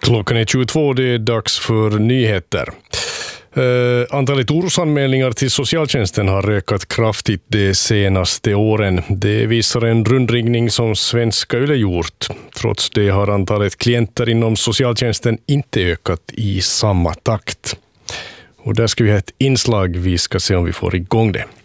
Klockan är 22, det är dags för nyheter. Antalet orosanmälningar till socialtjänsten har ökat kraftigt de senaste åren. Det visar en rundringning som Svenska Yle gjort. Trots det har antalet klienter inom socialtjänsten inte ökat i samma takt. Och där ska vi ha ett inslag, vi ska se om vi får igång det.